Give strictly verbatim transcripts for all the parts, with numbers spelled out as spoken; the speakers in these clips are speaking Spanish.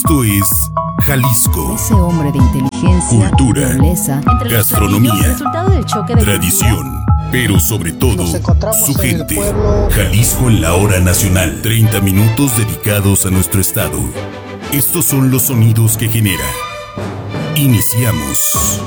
Esto es Jalisco. Ese hombre de inteligencia, cultura, nobleza, gastronomía, resultado del choque de tradición, pero sobre todo, su gente. Jalisco en la hora nacional. treinta minutos dedicados a nuestro estado. Estos son los sonidos que genera. Iniciamos.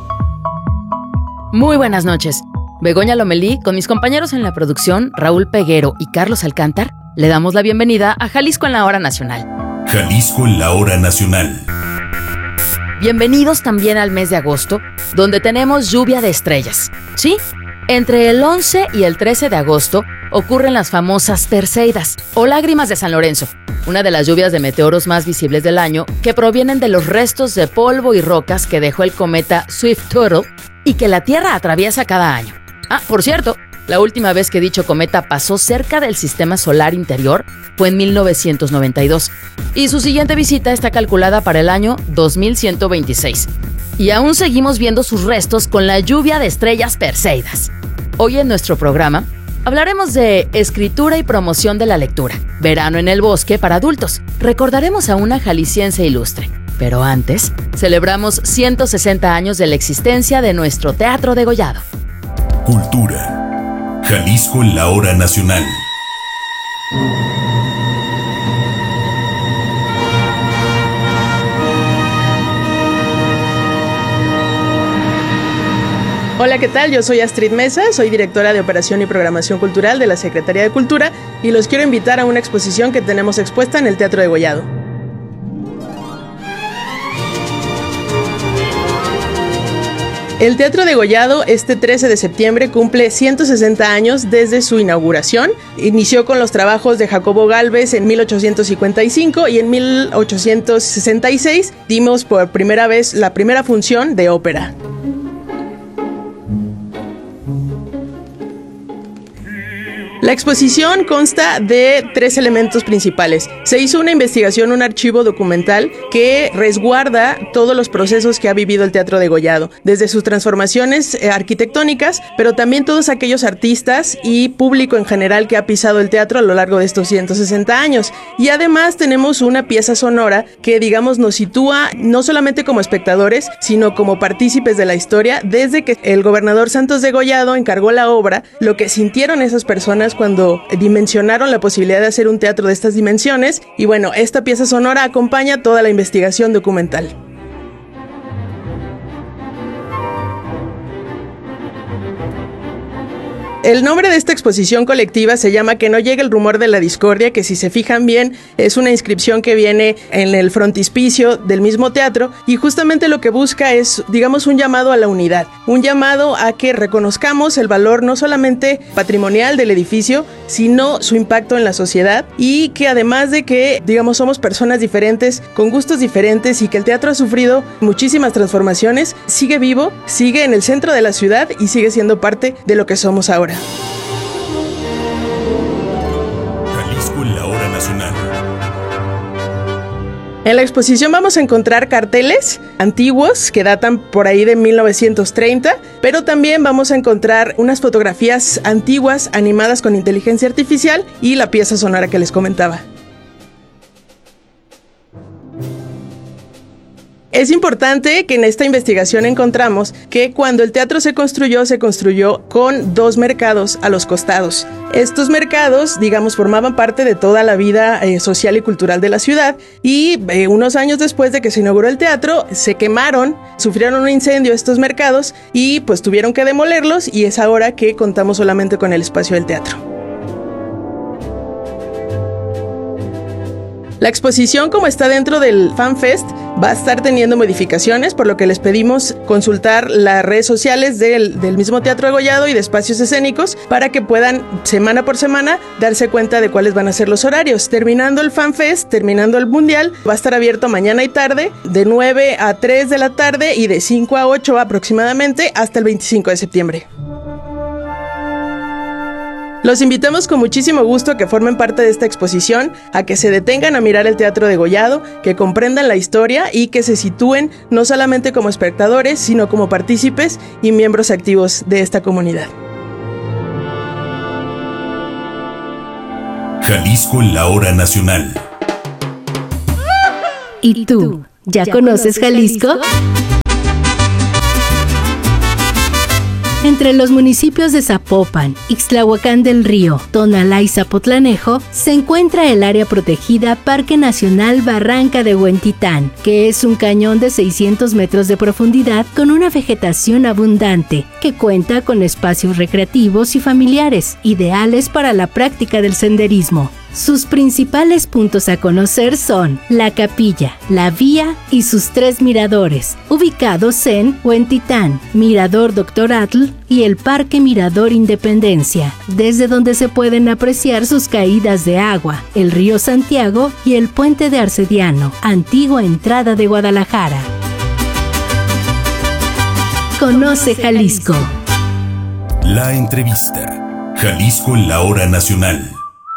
Muy buenas noches. Begoña Lomelí, con mis compañeros en la producción, Raúl Peguero y Carlos Alcántar, le damos la bienvenida a Jalisco en la hora nacional. Jalisco en la hora nacional. Bienvenidos también al mes de agosto, donde tenemos lluvia de estrellas. ¿Sí? Entre el once y el trece de agosto ocurren las famosas Perseidas, o lágrimas de San Lorenzo, una de las lluvias de meteoros más visibles del año, que provienen de los restos de polvo y rocas que dejó el cometa Swift-Turtle y que la Tierra atraviesa cada año. Ah, por cierto, la última vez que dicho cometa pasó cerca del sistema solar interior fue en mil novecientos noventa y dos, y su siguiente visita está calculada para el año dos mil ciento veintiséis. Y aún seguimos viendo sus restos con la lluvia de estrellas Perseidas. Hoy en nuestro programa hablaremos de escritura y promoción de la lectura, verano en el bosque para adultos. Recordaremos a una jalisciense ilustre. Pero antes, celebramos ciento sesenta años de la existencia de nuestro Teatro Degollado. Cultura. Jalisco en la hora nacional. Hola, ¿qué tal? Yo soy Astrid Mesa, soy directora de Operación y Programación Cultural de la Secretaría de Cultura y los quiero invitar a una exposición que tenemos expuesta en el Teatro Degollado. El Teatro Degollado este trece de septiembre cumple ciento sesenta años desde su inauguración. Inició con los trabajos de Jacobo Gálvez en mil ochocientos cincuenta y cinco y en mil ochocientos sesenta y seis dimos por primera vez la primera función de ópera. La exposición consta de tres elementos principales. Se hizo una investigación, un archivo documental que resguarda todos los procesos que ha vivido el Teatro Degollado, desde sus transformaciones eh, arquitectónicas, pero también todos aquellos artistas y público en general que ha pisado el teatro a lo largo de estos ciento sesenta años. Y además tenemos una pieza sonora que, digamos, nos sitúa no solamente como espectadores, sino como partícipes de la historia, desde que el gobernador Santos Degollado encargó la obra, lo que sintieron esas personas cuando dimensionaron la posibilidad de hacer un teatro de estas dimensiones. Y bueno, esta pieza sonora acompaña toda la investigación documental. El nombre de esta exposición colectiva se llama Que no llegue el rumor de la discordia, que si se fijan bien es una inscripción que viene en el frontispicio del mismo teatro y justamente lo que busca es, digamos, un llamado a la unidad, un llamado a que reconozcamos el valor no solamente patrimonial del edificio, sino su impacto en la sociedad y que además de que, digamos, somos personas diferentes, con gustos diferentes y que el teatro ha sufrido muchísimas transformaciones, sigue vivo, sigue en el centro de la ciudad y sigue siendo parte de lo que somos ahora. Jalisco en la hora nacional. En la exposición vamos a encontrar carteles antiguos que datan por ahí de mil novecientos treinta, pero también vamos a encontrar unas fotografías antiguas animadas con inteligencia artificial y la pieza sonora que les comentaba. Es importante que en esta investigación encontramos que cuando el teatro se construyó, se construyó con dos mercados a los costados. Estos mercados, digamos, formaban parte de toda la vida eh, social y cultural de la ciudad y eh, unos años después de que se inauguró el teatro, se quemaron, sufrieron un incendio estos mercados y pues tuvieron que demolerlos y es ahora que contamos solamente con el espacio del teatro. La exposición, como está dentro del FanFest, va a estar teniendo modificaciones, por lo que les pedimos consultar las redes sociales del, del mismo Teatro Degollado y de Espacios Escénicos para que puedan, semana por semana, darse cuenta de cuáles van a ser los horarios. Terminando el FanFest, terminando el Mundial, va a estar abierto mañana y tarde, de nueve a tres de la tarde y de cinco a ocho aproximadamente, hasta el veinticinco de septiembre. Los invitamos con muchísimo gusto a que formen parte de esta exposición, a que se detengan a mirar el Teatro Degollado, que comprendan la historia y que se sitúen no solamente como espectadores, sino como partícipes y miembros activos de esta comunidad. Jalisco en la hora nacional. ¿Y tú? ¿Ya conoces Jalisco? Entre los municipios de Zapopan, Ixtlahuacán del Río, Tonalá y Zapotlanejo, se encuentra el área protegida Parque Nacional Barranca de Huentitán, que es un cañón de seiscientos metros de profundidad con una vegetación abundante, que cuenta con espacios recreativos y familiares, ideales para la práctica del senderismo. Sus principales puntos a conocer son la capilla, la vía y sus tres miradores, ubicados en Huentitán, Mirador Doctor Atl y el Parque Mirador Independencia, desde donde se pueden apreciar sus caídas de agua, el río Santiago y el puente de Arcediano, antigua entrada de Guadalajara. Conoce Jalisco. La entrevista. Jalisco en la hora nacional.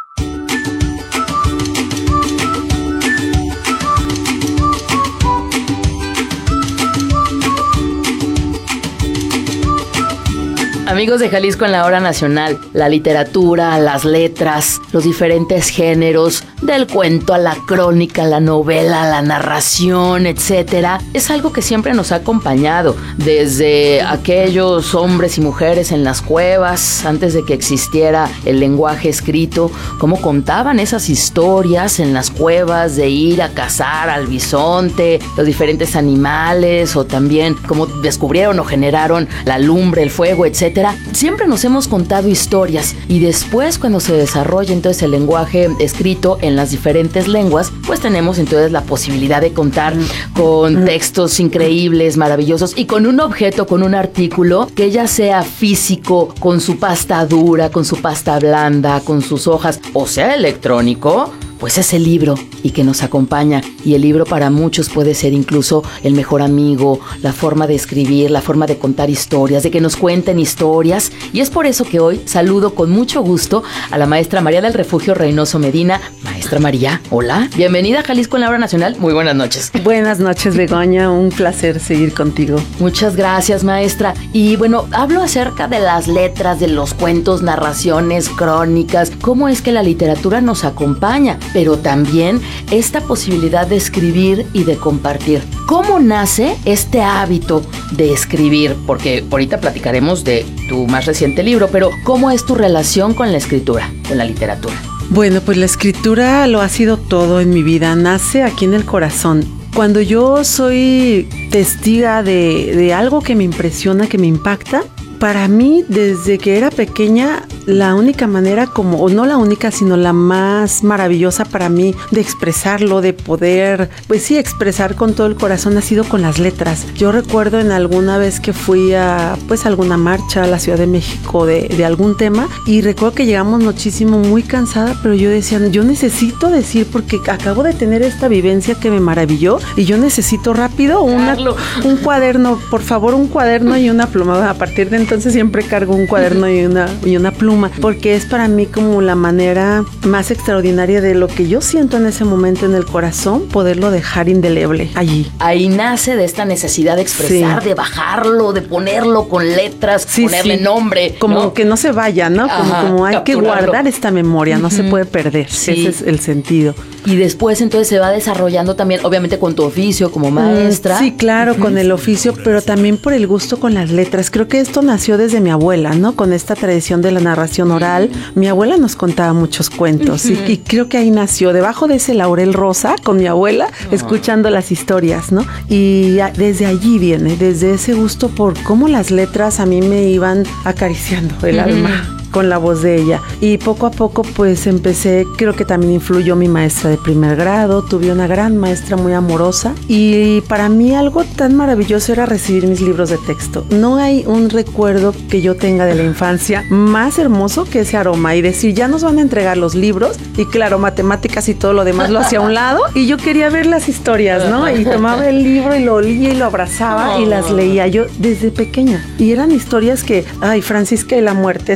Amigos de Jalisco en la hora nacional, la literatura, las letras, los diferentes géneros, del cuento a la crónica, la novela, la narración, etcétera, es algo que siempre nos ha acompañado desde aquellos hombres y mujeres en las cuevas, antes de que existiera el lenguaje escrito, cómo contaban esas historias en las cuevas de ir a cazar al bisonte, los diferentes animales, o también cómo descubrieron o generaron la lumbre, el fuego, etcétera. Siempre nos hemos contado historias, y después, cuando se desarrolla entonces el lenguaje escrito en las diferentes lenguas, pues tenemos entonces la posibilidad de contar con textos increíbles, maravillosos, y con un objeto, con un artículo que ya sea físico, con su pasta dura, con su pasta blanda, con sus hojas, o sea electrónico, pues es el libro y que nos acompaña. Y el libro para muchos puede ser incluso el mejor amigo, la forma de escribir, la forma de contar historias, de que nos cuenten historias. Y es por eso que hoy saludo con mucho gusto a la maestra María del Refugio Reynoso Medina. Maestra María, hola, bienvenida a Jalisco en la hora nacional. Muy buenas noches. Buenas noches, Begoña, un placer seguir contigo. Muchas gracias, maestra. Y bueno, hablo acerca de las letras, de los cuentos, narraciones, crónicas, cómo es que la literatura nos acompaña, pero también esta posibilidad de escribir y de compartir. ¿Cómo nace este hábito de escribir? Porque ahorita platicaremos de tu más reciente libro, pero ¿cómo es tu relación con la escritura, con la literatura? Bueno, pues la escritura lo ha sido todo en mi vida, nace aquí en el corazón. Cuando yo soy testiga de, de algo que me impresiona, que me impacta, para mí, desde que era pequeña, la única manera como, o no la única, sino la más maravillosa para mí de expresarlo, de poder, pues sí, expresar con todo el corazón, ha sido con las letras. Yo recuerdo en alguna vez que fui a, pues, alguna marcha a la Ciudad de México de, de algún tema, y recuerdo que llegamos muchísimo, muy cansada, pero yo decía, yo necesito decir, porque acabo de tener esta vivencia que me maravilló, y yo necesito rápido una, un cuaderno, por favor, un cuaderno y una pluma. A partir de entonces siempre cargo un cuaderno y una, y una pluma, porque es para mí como la manera más extraordinaria de lo que yo siento en ese momento en el corazón, poderlo dejar indeleble allí. Ahí nace de esta necesidad de expresar, sí, de bajarlo, de ponerlo con letras, sí, ponerle sí, nombre. Como ¿no? que no se vaya, ¿no? Como, Ajá, como hay capturarlo. Que guardar esta memoria, no uh-huh. se puede perder. Sí. Ese es el sentido. Y después entonces se va desarrollando también, obviamente con tu oficio como maestra. Sí, claro, uh-huh. con el oficio, pero también por el gusto con las letras. Creo que esto nació desde mi abuela, ¿no? Con esta tradición de la narración oral. Mi abuela nos contaba muchos cuentos uh-huh. y, y creo que ahí nació, debajo de ese laurel rosa, con mi abuela, uh-huh. escuchando las historias, ¿no? Y a, desde allí viene, desde ese gusto por cómo las letras a mí me iban acariciando el uh-huh. alma con la voz de ella. Y poco a poco pues empecé, creo que también influyó mi maestra de primer grado, tuve una gran maestra muy amorosa, y para mí algo tan maravilloso era recibir mis libros de texto. No hay un recuerdo que yo tenga de la infancia más hermoso que ese aroma y decir, ya nos van a entregar los libros, y claro, matemáticas y todo lo demás lo hacía a un lado, y yo quería ver las historias, ¿no? Y tomaba el libro y lo olía y lo abrazaba y las leía yo desde pequeña. Y eran historias que, ay, Francisca y la muerte es uno de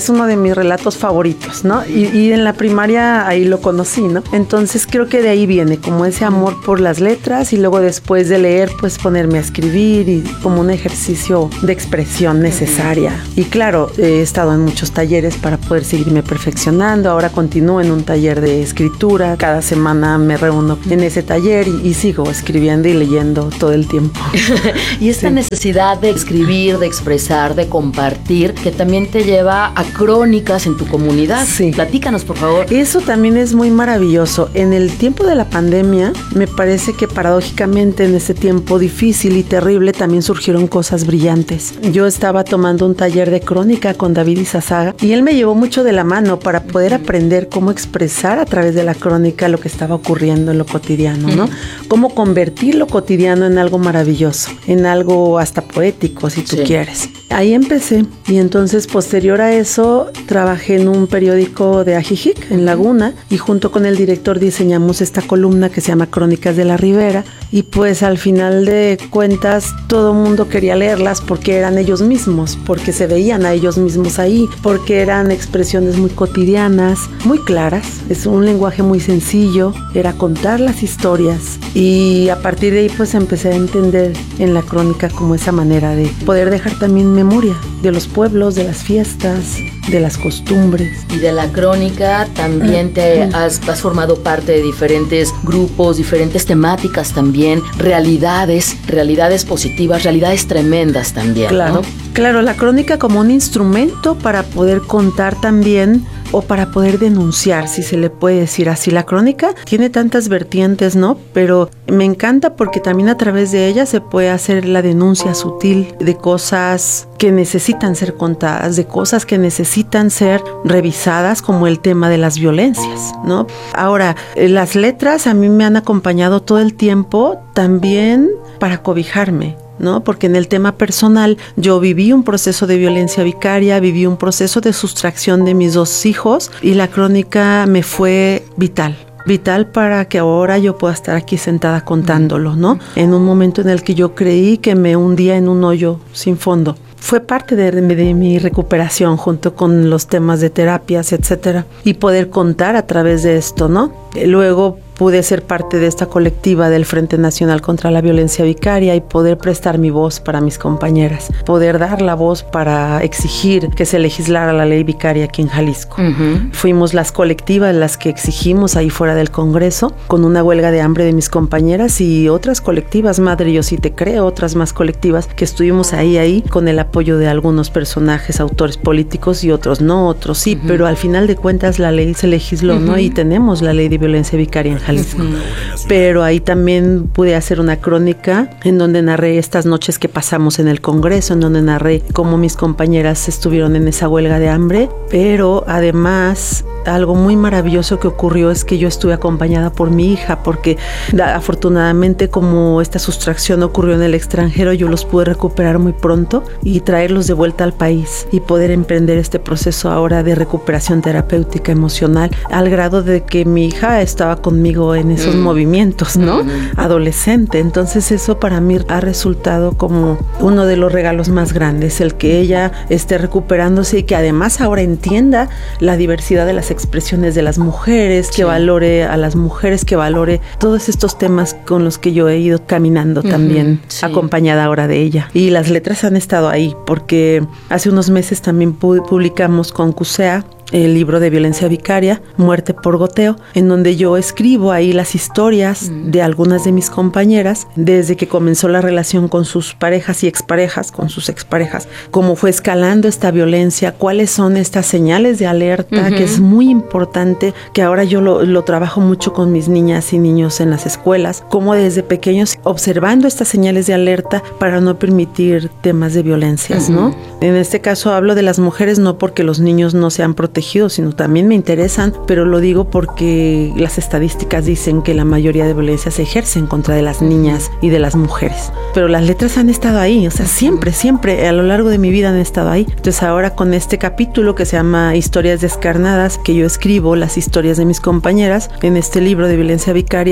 mis relatos favoritos, ¿no? Y, y en la primaria ahí lo conocí, ¿no? Entonces creo que de ahí viene como ese amor por las letras y luego después de leer pues ponerme a escribir y como un ejercicio de expresión necesaria. Y claro, he estado en muchos talleres para poder seguirme perfeccionando. Ahora continúo en un taller de escritura. Cada semana me reúno en ese taller y, y sigo escribiendo y leyendo todo el tiempo. Y esta sí. necesidad de escribir, de expresar, de compartir, que también te lleva a crónicas en tu comunidad. Sí. Platícanos, por favor. Eso también es muy maravilloso. En el tiempo de la pandemia, me parece que paradójicamente en este tiempo difícil y terrible también surgieron cosas brillantes. Yo estaba tomando un taller de crónica con David Izazaga y él me llevó mucho de la mano para poder aprender cómo expresar a través de la crónica lo que estaba ocurriendo en lo cotidiano, ¿no? Cómo convertir lo cotidiano en algo maravilloso, en algo hasta poético, si tú sí. quieres. Ahí empecé y entonces posterior a eso trabajé en un periódico de Ajijic, en Laguna, y junto con el director diseñamos esta columna que se llama Crónicas de la Ribera y pues al final de cuentas todo el mundo quería leerlas porque eran ellos mismos, porque se veían a ellos mismos ahí, porque eran expresiones muy cotidianas, muy claras, es un lenguaje muy sencillo, era contar las historias y a partir de ahí pues empecé a entender en la crónica como esa manera de poder dejar también memoria de los pueblos, de las fiestas, de las costumbres. Y de la crónica también te has, has formado parte de diferentes grupos, diferentes temáticas también, realidades, realidades positivas, realidades tremendas también. Claro, ¿no? Claro, la crónica como un instrumento para poder contar también o para poder denunciar, si se le puede decir así. La crónica tiene tantas vertientes, ¿no? Pero me encanta porque también a través de ella se puede hacer la denuncia sutil de cosas que necesitan ser contadas, de cosas que necesitan ser revisadas, como el tema de las violencias, ¿no? Ahora, las letras a mí me han acompañado todo el tiempo también para cobijarme, ¿no? Porque en el tema personal yo viví un proceso de violencia vicaria, viví un proceso de sustracción de mis dos hijos y la crónica me fue vital. Vital para que ahora yo pueda estar aquí sentada contándolo, ¿no? En un momento en el que yo creí que me hundía en un hoyo sin fondo. Fue parte de, de mi recuperación junto con los temas de terapias, etcétera, y poder contar a través de esto, ¿no? Luego pude ser parte de esta colectiva del Frente Nacional contra la Violencia Vicaria y poder prestar mi voz para mis compañeras, poder dar la voz para exigir que se legislara la ley vicaria aquí en Jalisco. Uh-huh. Fuimos las colectivas las que exigimos ahí fuera del Congreso, con una huelga de hambre de mis compañeras y otras colectivas, Madre Yo Sí Te Creo, otras más colectivas que estuvimos ahí, ahí, con el apoyo de algunos personajes, autores políticos y otros no, otros sí, uh-huh. pero al final de cuentas la ley se legisló, uh-huh. ¿no? Y tenemos la ley de violencia vicaria en Jalisco. Uh-huh. Pero ahí también pude hacer una crónica en donde narré estas noches que pasamos en el Congreso, en donde narré cómo mis compañeras estuvieron en esa huelga de hambre, pero además algo muy maravilloso que ocurrió es que yo estuve acompañada por mi hija, porque afortunadamente como esta sustracción ocurrió en el extranjero, yo los pude recuperar muy pronto y traerlos de vuelta al país y poder emprender este proceso ahora de recuperación terapéutica emocional, al grado de que mi hija estaba conmigo en esos mm. movimientos, ¿no? Mm. Adolescente. Entonces eso para mí ha resultado como uno de los regalos más grandes, el que ella esté recuperándose y que además ahora entienda la diversidad de las expresiones de las mujeres, que sí. valore a las mujeres, que valore todos estos temas con los que yo he ido caminando uh-huh, también, sí. acompañada ahora de ella. Y las letras han estado ahí, porque hace unos meses también pu- publicamos con CUSEA el libro de violencia vicaria, Muerte por Goteo, en donde yo escribo ahí las historias mm. de algunas de mis compañeras, desde que comenzó la relación con sus parejas y exparejas, con sus exparejas, cómo fue escalando esta violencia, cuáles son estas señales de alerta, uh-huh. que es muy importante, que ahora yo lo, lo trabajo mucho con mis niñas y niños en las escuelas, cómo desde pequeños observando estas señales de alerta para no permitir temas de violencias, uh-huh. ¿no? En este caso hablo de las mujeres no porque los niños no sean protegidos, sino también me interesan, pero lo digo porque las estadísticas dicen que la mayoría de violencias se ejercen contra de las niñas y de las mujeres. Pero las letras han estado ahí, o sea, siempre, siempre, a lo largo de mi vida han estado ahí. Entonces ahora con este capítulo que se llama Historias Descarnadas, que yo escribo las historias de mis compañeras en este libro de violencia vicaria,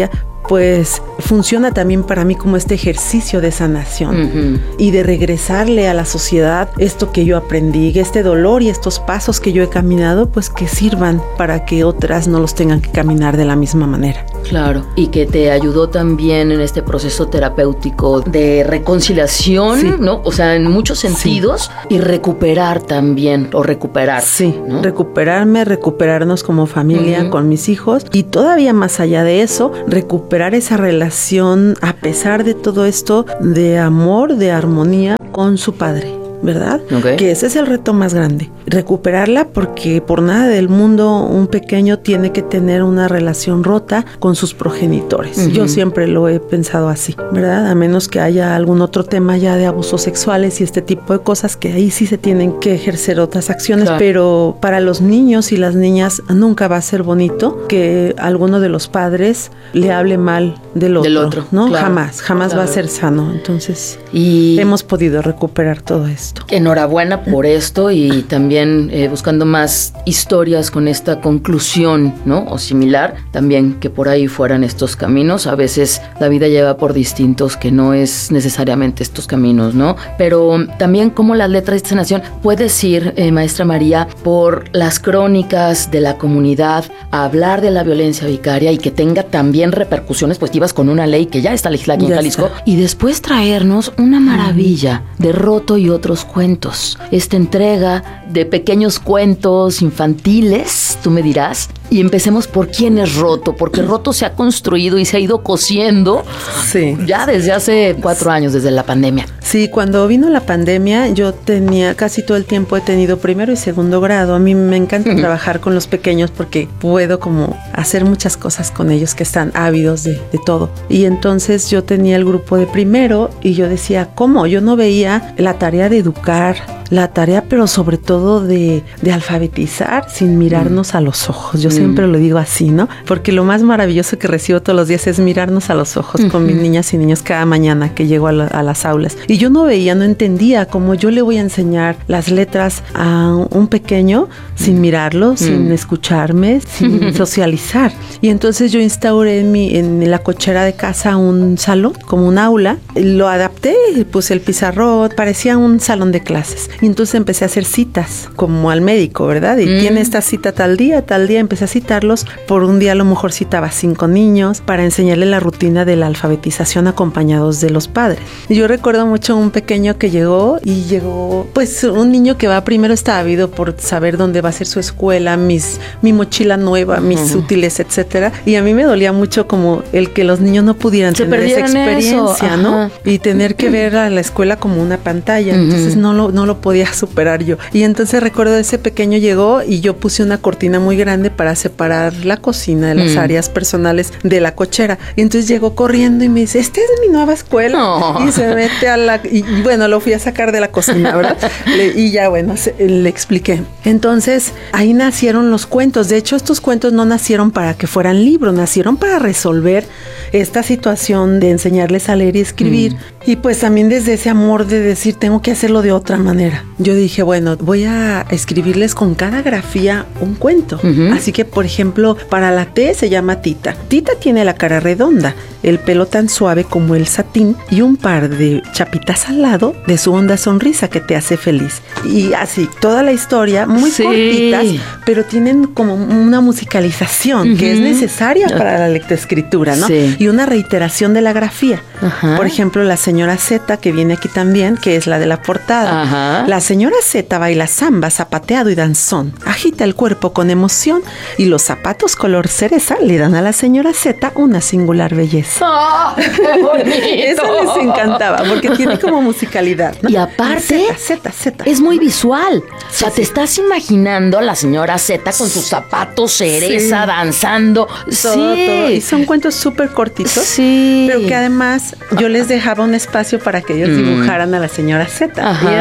pues funciona también para mí como este ejercicio de sanación uh-huh. y de regresarle a la sociedad esto que yo aprendí, este dolor y estos pasos que yo he caminado, pues que sirvan para que otras no los tengan que caminar de la misma manera. Claro, y que te ayudó también en este proceso terapéutico de reconciliación, sí. ¿no? O sea, en muchos sentidos, sí. y recuperar también, o recuperar. Sí, ¿no? recuperarme, recuperarnos como familia, uh-huh. con mis hijos, y todavía más allá de eso, recuperar esa relación, a pesar de todo esto, de amor, de armonía con su padre, ¿verdad? Okay. Que ese es el reto más grande, recuperarla, porque por nada del mundo un pequeño tiene que tener una relación rota con sus progenitores. Uh-huh. Yo siempre lo he pensado así, ¿verdad? A menos que haya algún otro tema ya de abusos sexuales y este tipo de cosas, que ahí sí se tienen que ejercer otras acciones, claro. pero para los niños y las niñas nunca va a ser bonito que alguno de los padres le hable mal del otro, del otro ¿no? Claro. Jamás, jamás claro. va a ser sano. Entonces, y hemos podido recuperar todo esto. Enhorabuena por esto, y también eh, buscando más historias con esta conclusión, ¿no? O similar, también que por ahí fueran estos caminos. A veces la vida lleva por distintos, que no es necesariamente estos caminos, ¿no? Pero también como las letras de sanación, puedes ir, eh, maestra María, por las crónicas de la comunidad, a hablar de la violencia vicaria y que tenga también repercusiones positivas con una ley que ya está legislada aquí en Jalisco, está. Y después traernos una maravilla de Roto y otros cuentos. Esta entrega de pequeños cuentos infantiles, tú me dirás, y empecemos por quién es Roto, porque Roto se ha construido y se ha ido cociendo sí. ya desde hace cuatro años, desde la pandemia. Sí, cuando vino la pandemia yo tenía, casi todo el tiempo he tenido primero y segundo grado. A mí me encanta uh-huh. trabajar con los pequeños porque puedo como hacer muchas cosas con ellos que están ávidos de, de todo. Y entonces yo tenía el grupo de primero y yo decía, ¿cómo? Yo no veía la tarea de educar, la tarea, pero sobre todo de, de alfabetizar sin mirarnos mm. a los ojos. Yo mm. siempre lo digo así, ¿no? Porque lo más maravilloso que recibo todos los días es mirarnos a los ojos mm-hmm. con mis niñas y niños cada mañana que llego a, la, a las aulas. Y yo no veía, no entendía cómo yo le voy a enseñar las letras a un pequeño sin mirarlo, mm. sin escucharme, sin socializar. Y entonces yo instauré en, mi, en la cochera de casa un salón, como un aula. Lo adapté, puse el pizarrón, parecía un salón de clases. Y entonces empecé a hacer citas, como al médico, ¿verdad? Y mm. tiene esta cita tal día, tal día, empecé a citarlos. Por un día a lo mejor citaba cinco niños para enseñarle la rutina de la alfabetización acompañados de los padres. Y yo recuerdo mucho un pequeño que llegó y llegó, pues un niño que va primero está ávido por saber dónde va a ser su escuela, mis, mi mochila nueva, mis uh-huh. útiles, etcétera. Y a mí me dolía mucho como el que los niños no pudieran Se tener esa experiencia, ¿no? Y tener que ver a la escuela como una pantalla. Uh-huh. Entonces no lo, no lo podía superar yo. Y entonces recuerdo ese pequeño llegó y yo puse una cortina muy grande para separar la cocina de las mm. áreas personales de la cochera. Y entonces llegó corriendo y me dice, esta es mi nueva escuela. No. Y se mete a la... Y, y bueno, lo fui a sacar de la cocina, ¿verdad? le, y ya bueno, se, le expliqué. Entonces ahí nacieron los cuentos. De hecho, estos cuentos no nacieron para que fueran libros, nacieron para resolver esta situación de enseñarles a leer y escribir. Mm. Y pues también desde ese amor de decir, tengo que hacerlo de otra manera. Yo dije, bueno, voy a escribirles con cada grafía un cuento. Uh-huh. Así que, por ejemplo, para la T se llama Tita. Tita tiene la cara redonda, el pelo tan suave como el satín y un par de chapitas al lado de su honda sonrisa que te hace feliz. Y así, toda la historia, muy sí. cortitas, pero tienen como una musicalización uh-huh. que es necesaria para la lectoescritura, ¿no? Sí. Y una reiteración de la grafía. Uh-huh. Por ejemplo, la señora Z, que viene aquí también, que es la de la portada. Uh-huh. La señora Z baila samba, zapateado y danzón. Agita el cuerpo con emoción y los zapatos color cereza le dan a la señora Z una singular belleza. ¡Oh, qué bonito! Eso les encantaba porque tiene como musicalidad, ¿no? Y aparte, Z, Z, Z. es muy visual. O sea, sí, te sí. estás imaginando a la señora Z con sus zapatos cereza, sí. danzando. Todo, sí. todo. Y son cuentos súper cortitos. Sí. Pero que además yo les dejaba un espacio para que ellos mm. dibujaran a la señora Z. Ajá. Y era maravilloso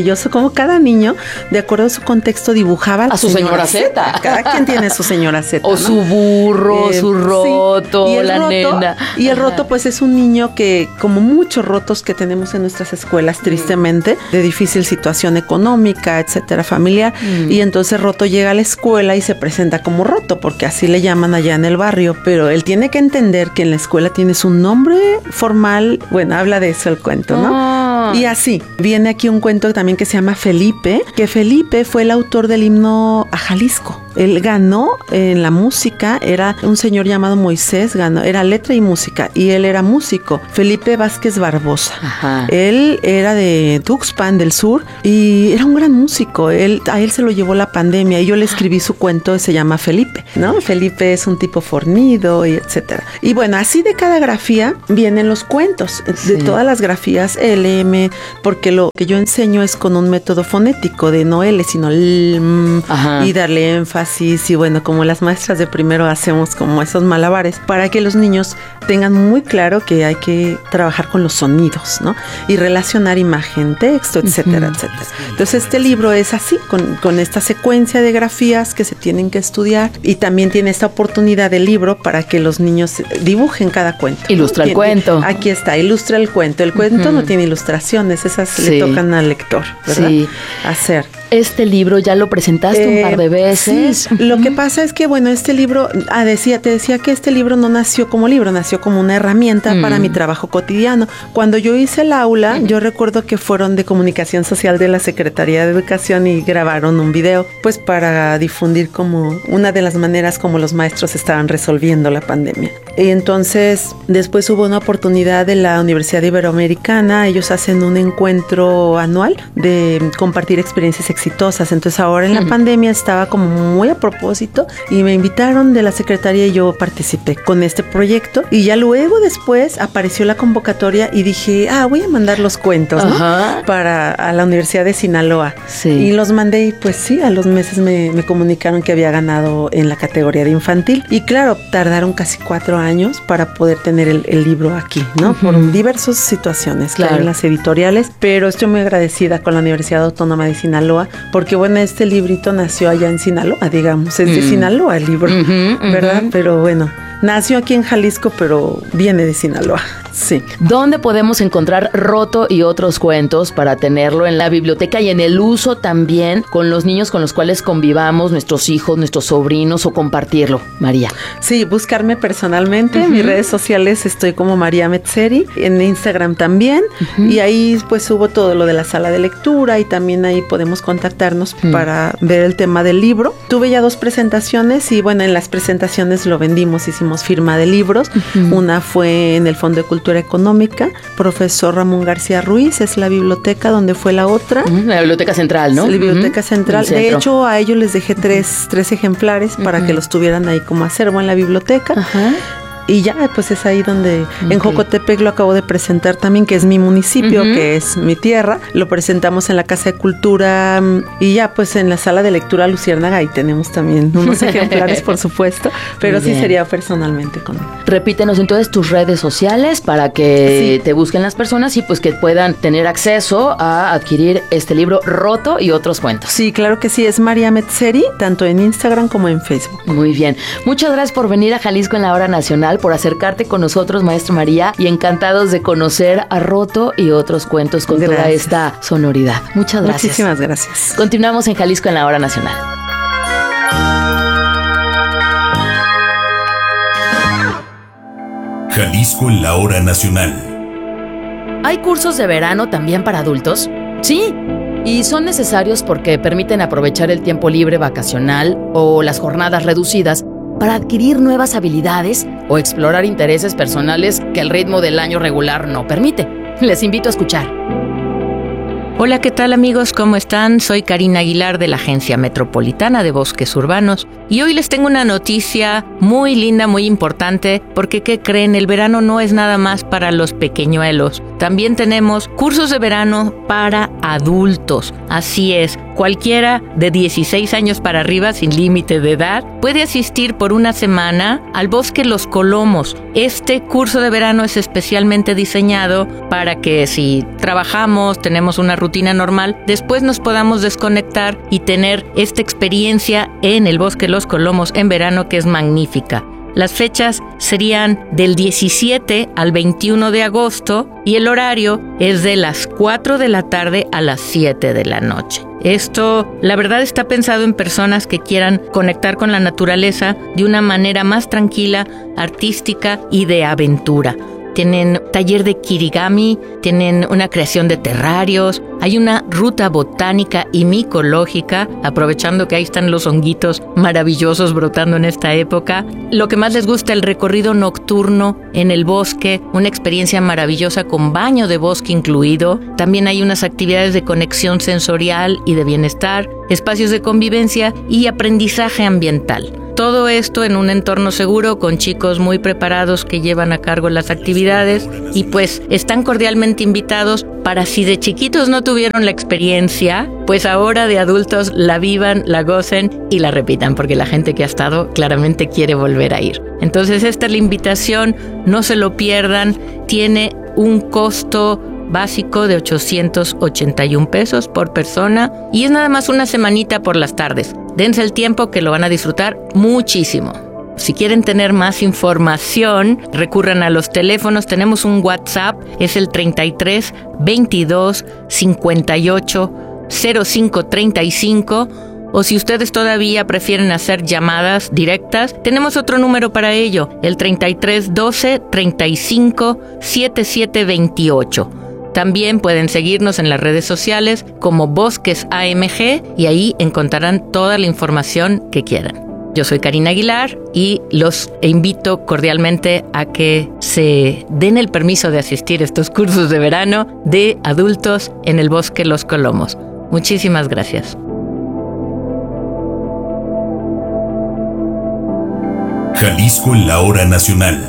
maravilloso cómo cada niño, de acuerdo a su contexto, dibujaba a su señora Z. Cada quien tiene su señora Z, o ¿no? su burro, eh, su roto, sí. y el la roto, nena. Y el roto, pues, es un niño que, como muchos rotos que tenemos en nuestras escuelas, tristemente, de difícil situación económica, etcétera, familiar, mm. y entonces roto llega a la escuela y se presenta como roto, porque así le llaman allá en el barrio, pero él tiene que entender que en la escuela tienes un nombre formal, bueno, habla de eso el cuento, ¿no? Oh. Y así, viene aquí un cuento también que se llama Felipe, que Felipe fue el autor del himno a Jalisco. Él ganó en la música, era un señor llamado Moisés, ganó, era letra y música, y él era músico, Felipe Vázquez Barbosa. Ajá. Él era de Tuxpan, del sur, y era un gran músico. Él, a él se lo llevó la pandemia, y yo le escribí su cuento, se llama Felipe, ¿no? Felipe es un tipo fornido, y etcétera. Y bueno, así de cada grafía vienen los cuentos, sí. de todas las grafías, L M, porque lo que yo enseño es con un método fonético, de no L, sino L, M, y darle énfasis. Sí, sí, bueno, como las maestras de primero hacemos como esos malabares para que los niños tengan muy claro que hay que trabajar con los sonidos, ¿no? Y relacionar imagen, texto, etcétera, uh-huh. etcétera. Entonces este libro es así, con, con esta secuencia de grafías que se tienen que estudiar, y también tiene esta oportunidad del libro para que los niños dibujen cada cuento. Ilustra ¿no? el cuento. Aquí está, ilustra el cuento. El cuento uh-huh. no tiene ilustraciones, esas sí. le tocan al lector, ¿verdad? Sí. Hacer. Este libro ya lo presentaste eh, un par de veces. Sí. Lo que pasa es que, bueno, este libro, ah, decía, te decía que este libro no nació como libro, nació como una herramienta mm. para mi trabajo cotidiano. Cuando yo hice el aula, mm. yo recuerdo que fueron de Comunicación Social de la Secretaría de Educación y grabaron un video, pues para difundir como una de las maneras como los maestros estaban resolviendo la pandemia. Y entonces, después hubo una oportunidad de la Universidad Iberoamericana, ellos hacen un encuentro anual de compartir experiencias exitosas. Entonces ahora en la uh-huh. pandemia estaba como muy a propósito y me invitaron de la secretaría y yo participé con este proyecto, y ya luego después apareció la convocatoria y dije, ah, voy a mandar los cuentos, ¿no? Uh-huh. Para a la Universidad de Sinaloa. Sí. Y los mandé y pues sí, a los meses me, me comunicaron que había ganado en la categoría de infantil, y claro, tardaron casi cuatro años para poder tener el, el libro aquí, ¿no? Uh-huh. Por diversas situaciones, claro, claro, en las editoriales, pero estoy muy agradecida con la Universidad Autónoma de Sinaloa, porque bueno, este librito nació allá en Sinaloa, digamos, es de mm. Sinaloa el libro, uh-huh, ¿verdad? Uh-huh. Pero bueno, nació aquí en Jalisco, pero viene de Sinaloa. Sí. ¿Dónde podemos encontrar Roto y otros cuentos para tenerlo en la biblioteca y en el uso también con los niños con los cuales convivamos, nuestros hijos, nuestros sobrinos, o compartirlo, María? Sí, buscarme personalmente. Uh-huh. En mis redes sociales estoy como María Metzeri, en Instagram también, uh-huh. y ahí pues subo todo lo de la sala de lectura, y también ahí podemos contactarnos uh-huh. para ver el tema del libro. Tuve ya dos presentaciones, y bueno, en las presentaciones lo vendimos, hicimos firma de libros. Uh-huh. Una fue en el Fondo de Cultura Económica, profesor Ramón García Ruiz, es la biblioteca donde fue la otra. Uh-huh. La biblioteca central, ¿no? La biblioteca uh-huh. central. De hecho, a ellos les dejé tres, tres ejemplares uh-huh. para que los tuvieran ahí como acervo en la biblioteca. Ajá. Uh-huh. Y ya, pues es ahí donde, okay. en Jocotepec lo acabo de presentar también, que es mi municipio, uh-huh. que es mi tierra. Lo presentamos en la Casa de Cultura, y ya pues en la sala de lectura Luciérnaga, ahí tenemos también unos ejemplares, por supuesto, pero sí sería personalmente conmigo. Repítenos entonces tus redes sociales para que sí. te busquen las personas y pues que puedan tener acceso a adquirir este libro Roto y otros cuentos. Sí, claro que sí, es María Metzeri, tanto en Instagram como en Facebook. Muy bien. Muchas gracias por venir a Jalisco en la Hora Nacional, por acercarte con nosotros, maestro María, y encantados de conocer a Roto y otros cuentos con gracias. Toda esta sonoridad. Muchas gracias. Muchísimas gracias. Continuamos en Jalisco en la Hora Nacional. Jalisco en la Hora Nacional. ¿Hay cursos de verano también para adultos? Sí. Y son necesarios porque permiten aprovechar el tiempo libre vacacional o las jornadas reducidas para adquirir nuevas habilidades o explorar intereses personales que el ritmo del año regular no permite. Les invito a escuchar. Hola, ¿qué tal amigos? ¿Cómo están? Soy Karina Aguilar de la Agencia Metropolitana de Bosques Urbanos, y hoy les tengo una noticia muy linda, muy importante, porque ¿qué creen? El verano no es nada más para los pequeñuelos. También tenemos cursos de verano para adultos. Así es, cualquiera de dieciséis años para arriba, sin límite de edad, puede asistir por una semana al Bosque Los Colomos. Este curso de verano es especialmente diseñado para que si trabajamos, tenemos una rutina normal, después nos podamos desconectar y tener esta experiencia en el Bosque Los Colomos en verano, que es magnífica. Las fechas serían del diecisiete al veintiuno de agosto y el horario es de las cuatro de la tarde a las siete de la noche. Esto, la verdad, está pensado en personas que quieran conectar con la naturaleza de una manera más tranquila, artística y de aventura. Tienen taller de kirigami, tienen una creación de terrarios, hay una ruta botánica y micológica, aprovechando que ahí están los honguitos maravillosos brotando en esta época. Lo que más les gusta, el recorrido nocturno en el bosque, una experiencia maravillosa con baño de bosque incluido. También hay unas actividades de conexión sensorial y de bienestar, espacios de convivencia y aprendizaje ambiental. Todo esto en un entorno seguro con chicos muy preparados que llevan a cargo las actividades y pues están cordialmente invitados para, si de chiquitos no tuvieron la experiencia, pues ahora de adultos la vivan, la gocen y la repitan, porque la gente que ha estado claramente quiere volver a ir. Entonces esta es la invitación, no se lo pierdan, tiene un costo básico de ochocientos ochenta y un pesos por persona y es nada más una semanita por las tardes. Dense el tiempo, que lo van a disfrutar muchísimo. Si quieren tener más información, recurran a los teléfonos. Tenemos un WhatsApp, es el treinta y tres, veintidós, cincuenta y ocho, cero cinco treinta y cinco. O si ustedes todavía prefieren hacer llamadas directas, tenemos otro número para ello, el treinta y tres, doce, treinta y cinco, setenta y siete veintiocho. También pueden seguirnos en las redes sociales como Bosques A M G y ahí encontrarán toda la información que quieran. Yo soy Karina Aguilar y los invito cordialmente a que se den el permiso de asistir a estos cursos de verano de adultos en el Bosque Los Colomos. Muchísimas gracias. Jalisco en la hora nacional.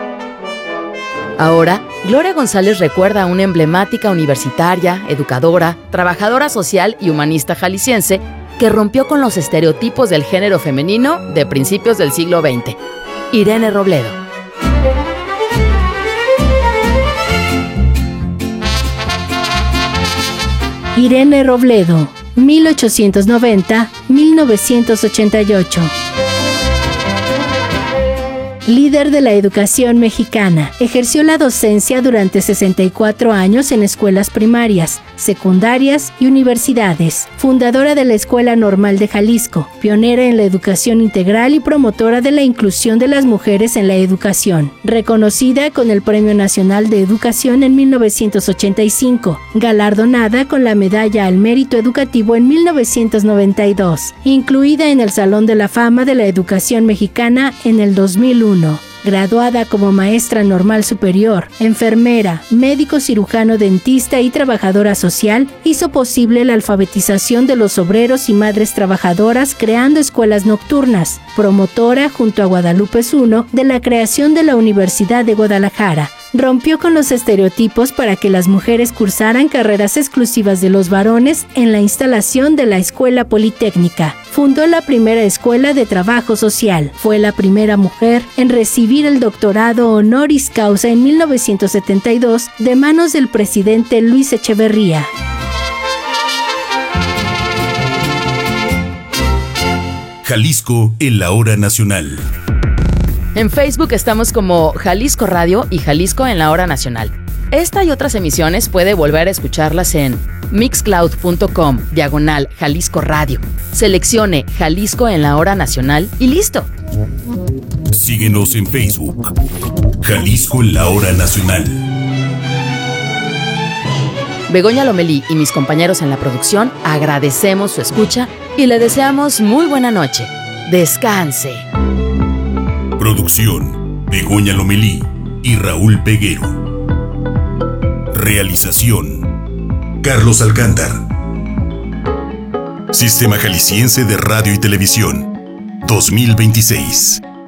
Ahora, Gloria González recuerda a una emblemática universitaria, educadora, trabajadora social y humanista jalisciense que rompió con los estereotipos del género femenino de principios del siglo veinte, Irene Robledo. Irene Robledo, mil ochocientos noventa a mil novecientos ochenta y ocho. Líder de la educación mexicana, ejerció la docencia durante sesenta y cuatro años en escuelas primarias, secundarias y universidades. Fundadora de la Escuela Normal de Jalisco, pionera en la educación integral y promotora de la inclusión de las mujeres en la educación. Reconocida con el Premio Nacional de Educación en mil novecientos ochenta y cinco, galardonada con la Medalla al Mérito Educativo en mil novecientos noventa y dos, incluida en el Salón de la Fama de la Educación Mexicana en el dos mil uno. Graduada como maestra normal superior, enfermera, médico cirujano dentista y trabajadora social, hizo posible la alfabetización de los obreros y madres trabajadoras creando escuelas nocturnas, promotora junto a Guadalupe Zuno de la creación de la Universidad de Guadalajara. Rompió con los estereotipos para que las mujeres cursaran carreras exclusivas de los varones en la instalación de la Escuela Politécnica. Fundó la primera escuela de trabajo social. Fue la primera mujer en recibir el doctorado honoris causa en mil novecientos setenta y dos de manos del presidente Luis Echeverría. Jalisco en la hora nacional. En Facebook estamos como Jalisco Radio y Jalisco en la hora nacional. Esta y otras emisiones puede volver a escucharlas en mixcloud.com, diagonal Jalisco Radio. Seleccione Jalisco en la hora nacional y listo. Síguenos en Facebook. Jalisco en la hora nacional. Begoña Lomelí y mis compañeros en la producción agradecemos su escucha y le deseamos muy buena noche. Descanse. Producción: Begoña Lomelí y Raúl Peguero. Realización: Carlos Alcántar. Sistema Jalisciense de Radio y Televisión dos mil veintiséis.